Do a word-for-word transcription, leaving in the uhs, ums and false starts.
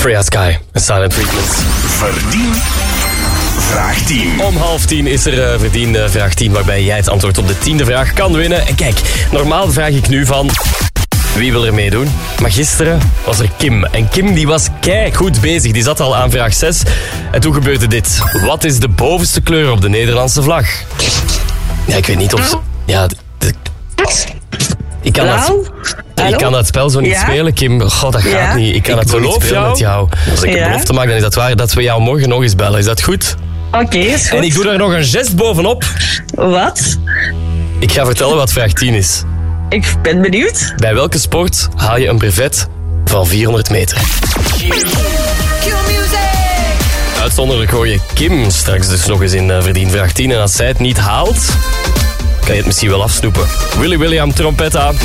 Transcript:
Freya Sky en Silent Treatment. Verdien vraag tien. Om half tien is er uh, Verdien uh, vraag tien, waarbij jij het antwoord op de tiende vraag kan winnen. En kijk, normaal vraag ik nu van... Wie wil er meedoen? Maar gisteren was er Kim. En Kim die was keigoed bezig. Die zat al aan vraag zes. En toen gebeurde dit. Wat is de bovenste kleur op de Nederlandse vlag? Ja, ik weet niet of... Ja, de, de, ik, kan dat, ik kan dat spel zo niet ja? spelen, Kim. God, dat gaat ja? niet. Ik kan ik het zo niet spelen jou. met jou. Als ik ja? een belofte maak, dan is dat waar dat we jou morgen nog eens bellen. Is dat goed? Oké, okay, is goed. En ik doe daar nog een gest bovenop. Wat? Ik ga vertellen wat vraag tien is. Ik ben benieuwd. Bij welke sport haal je een brevet van vierhonderd meter? Uitzonderlijk hoor je Kim straks dus nog eens in uh, Verdien vraag tien. En als zij het niet haalt, kan je het misschien wel afsnoepen. Willy William, trompetta.